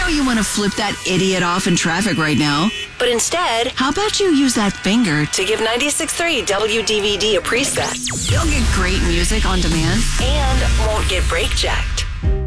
know you want to flip that idiot off in traffic right now. But instead, How about you use that finger to give 96.3 WDVD a preset You'll get great music on demand. and won't get brake checked.